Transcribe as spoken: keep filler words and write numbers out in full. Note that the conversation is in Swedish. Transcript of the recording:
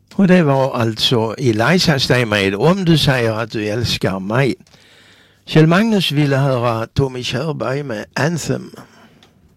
Och det var alltså Eliza Stay med Om du säger att du älskar mig. Kjell Magnus ville höra Tommy Körberg med Anthem.